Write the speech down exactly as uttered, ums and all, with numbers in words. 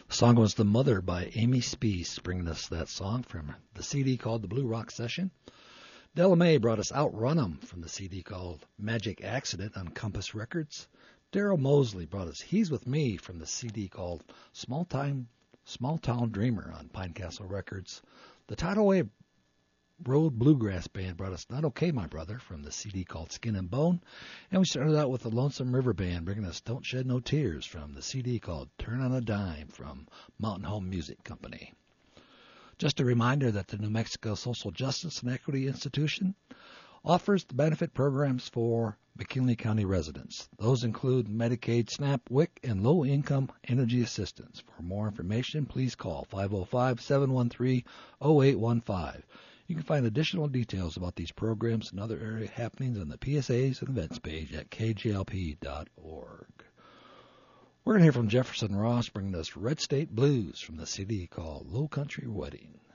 Song was The Mother by Amy Speece, bringing us that song from the C D called The Blue Rock Session. Della Mae brought us Outrun 'Em from the C D called Magic Accident on Compass Records. Daryl Mosley brought us He's With Me from the C D called Small Time, Small Town Dreamer on Pine Castle Records. The Tidal Wave Road Bluegrass Band brought us Not Okay, My Brother from the C D called Skin and Bone. And we started out with the Lonesome River Band bringing us Don't Shed No Tears from the C D called Turn on a Dime from Mountain Home Music Company. Just a reminder that the New Mexico Social Justice and Equity Institution offers the benefit programs for McKinley County residents. Those include Medicaid, SNAP, W I C, and low-income energy assistance. For more information, please call five oh five, seven one three, oh eight one five. You can find additional details about these programs and other area happenings on the P S As and events page at k j l p dot org. We're going to hear from Jefferson Ross bringing us Red State Blues from the C D called Low Country Wedding.